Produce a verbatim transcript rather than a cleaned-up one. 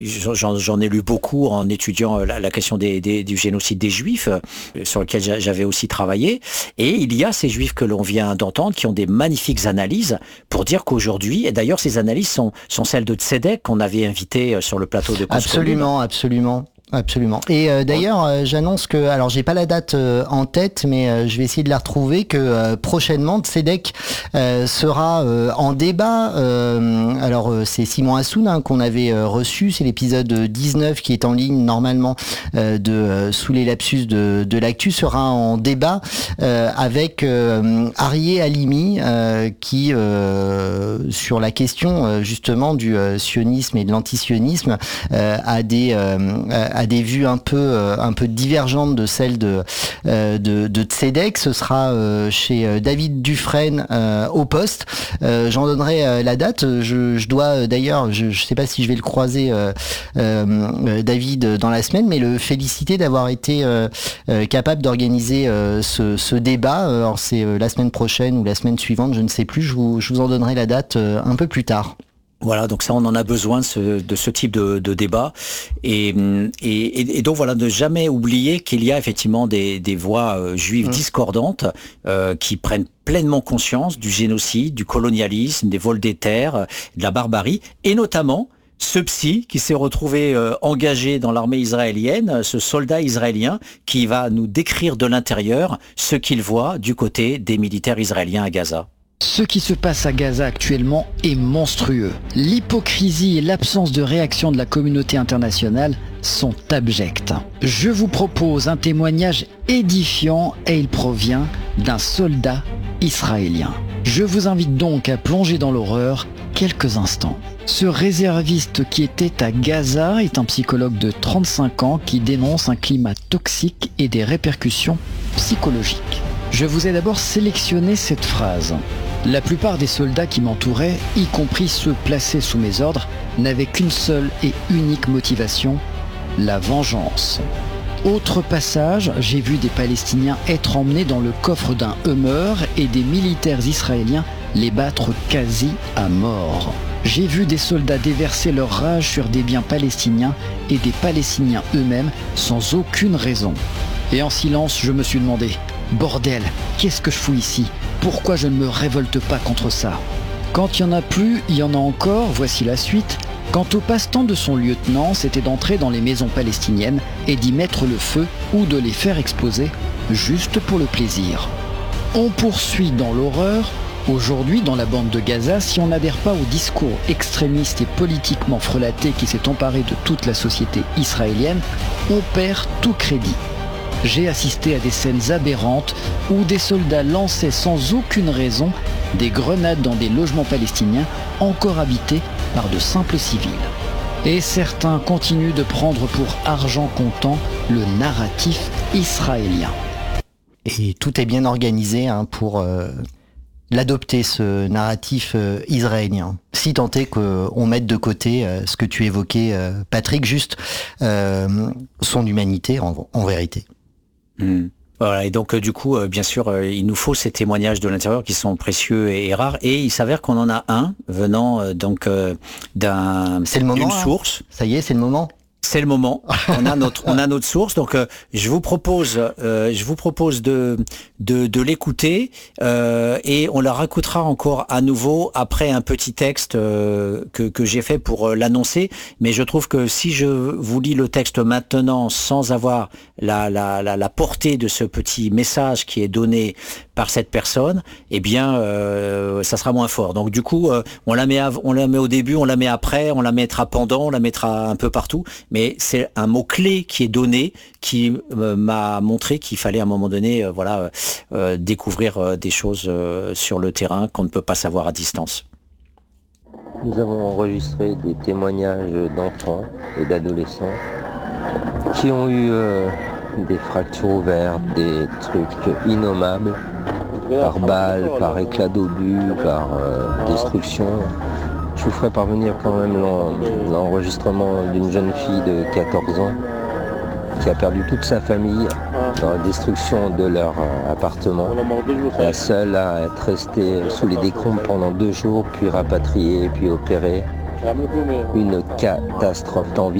J'en, j'en ai lu beaucoup en étudiant la, la question des, des, du génocide des Juifs, euh, sur lequel j'avais aussi travaillé. Et il y a ces Juifs que l'on vient d'entendre qui ont des magnifiques analyses pour dire qu'aujourd'hui, et d'ailleurs ces analyses sont, sont celles de Tzedek qu'on avait invité sur le plateau de Cause Absolument, Commune. absolument. Absolument. Et euh, d'ailleurs, euh, j'annonce que, alors j'ai pas la date euh, en tête, mais euh, je vais essayer de la retrouver, que euh, prochainement Tzedek euh, sera euh, en débat. Euh, alors euh, c'est Simon Assoun hein, qu'on avait euh, reçu, c'est l'épisode dix-neuf qui est en ligne normalement euh, de euh, Sous les lapsus de, de l'actu, sera en débat euh, avec euh, Arié Halimi euh, qui, euh, sur la question euh, justement du euh, sionisme et de l'antisionisme, euh, a des... Euh, a des vues un peu euh, un peu divergentes de celles de euh, de, de Tzedek. Ce sera euh, chez David Dufresne euh, au Poste. Euh, j'en donnerai euh, la date. Je, je dois euh, d'ailleurs, je, je sais pas si je vais le croiser euh, euh, David dans la semaine, mais le féliciter d'avoir été euh, euh, capable d'organiser euh, ce, ce débat. Alors c'est euh, la semaine prochaine ou la semaine suivante, je ne sais plus. Je vous je vous en donnerai la date euh, un peu plus tard. Voilà, donc ça, on en a besoin ce, de ce type de, de débat, et, et, et donc voilà, ne jamais oublier qu'il y a effectivement des, des voix euh, juives mmh. discordantes euh, qui prennent pleinement conscience du génocide, du colonialisme, des vols des terres, de la barbarie, et notamment ce psy qui s'est retrouvé euh, engagé dans l'armée israélienne, ce soldat israélien qui va nous décrire de l'intérieur ce qu'il voit du côté des militaires israéliens à Gaza. Ce qui se passe à Gaza actuellement est monstrueux. L'hypocrisie et l'absence de réaction de la communauté internationale sont abjectes. Je vous propose un témoignage édifiant et il provient d'un soldat israélien. Je vous invite donc à plonger dans l'horreur quelques instants. Ce réserviste qui était à Gaza est un psychologue de trente-cinq ans qui dénonce un climat toxique et des répercussions psychologiques. Je vous ai d'abord sélectionné cette phrase. La plupart des soldats qui m'entouraient, y compris ceux placés sous mes ordres, n'avaient qu'une seule et unique motivation, la vengeance. Autre passage, j'ai vu des Palestiniens être emmenés dans le coffre d'un Hummer et des militaires israéliens les battre quasi à mort. J'ai vu des soldats déverser leur rage sur des biens palestiniens et des Palestiniens eux-mêmes sans aucune raison. Et en silence, je me suis demandé, bordel, qu'est-ce que je fous ici ? Pourquoi je ne me révolte pas contre ça ? Quand il n'y en a plus, il y en a encore, voici la suite. Quant au passe-temps de son lieutenant, c'était d'entrer dans les maisons palestiniennes et d'y mettre le feu ou de les faire exploser, juste pour le plaisir. On poursuit dans l'horreur. Aujourd'hui, dans la bande de Gaza, si on n'adhère pas au discours extrémiste et politiquement frelaté qui s'est emparé de toute la société israélienne, on perd tout crédit. J'ai assisté à des scènes aberrantes où des soldats lançaient sans aucune raison des grenades dans des logements palestiniens encore habités par de simples civils. Et certains continuent de prendre pour argent comptant le narratif israélien. Et tout est bien organisé hein, pour euh, l'adopter, ce narratif euh, israélien. Si tant est qu'on mette de côté euh, ce que tu évoquais, euh, Patrick, juste euh, son humanité en, en vérité. Mmh. Voilà, et donc euh, du coup, euh, bien sûr, euh, il nous faut ces témoignages de l'intérieur qui sont précieux et, et rares. Et il s'avère qu'on en a un venant euh, donc euh, d'un c'est le moment, d'une hein. source. Ça y est, c'est le moment. C'est le moment. On a notre, on a notre source. Donc, euh, je vous propose, euh, je vous propose de de, de l'écouter euh, et on la réécoutera encore à nouveau après un petit texte euh, que que j'ai fait pour euh, l'annoncer. Mais je trouve que si je vous lis le texte maintenant sans avoir la la la, la portée de ce petit message qui est donné par cette personne, eh bien, euh, ça sera moins fort. Donc, du coup, euh, on la met, à, on la met au début, on la met après, on la mettra pendant, on la mettra un peu partout. Mais c'est un mot-clé qui est donné, qui euh, m'a montré qu'il fallait à un moment donné, euh, voilà, euh, découvrir euh, des choses euh, sur le terrain qu'on ne peut pas savoir à distance. Nous avons enregistré des témoignages d'enfants et d'adolescents qui ont eu euh, des fractures ouvertes, des trucs innommables, par balles, par éclat d'obus, par euh, destruction. Je vous ferai parvenir quand même l'en, l'enregistrement d'une jeune fille de quatorze ans qui a perdu toute sa famille dans la destruction de leur euh, appartement. La seule à être restée sous les décombres pendant deux jours, puis rapatriée, puis opérée. Une catastrophe. T'as envie